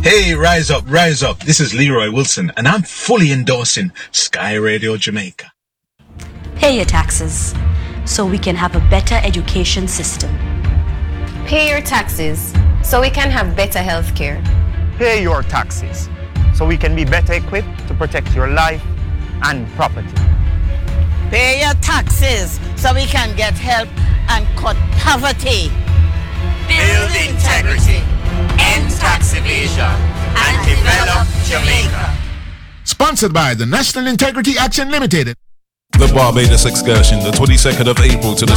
Hey, rise up, rise up. This is Leroy Wilson, and I'm fully endorsing Sky Radio Jamaica. Pay your taxes so we can have a better education system. Pay your taxes so we can have better health care. Pay your taxes so we can be better equipped to protect your life and property. Pay your taxes so we can get help and cut poverty. Build integrity, end tax evasion, and develop Jamaica. Sponsored by the National Integrity Action Limited. The Barbados Excursion, the 22nd of April to the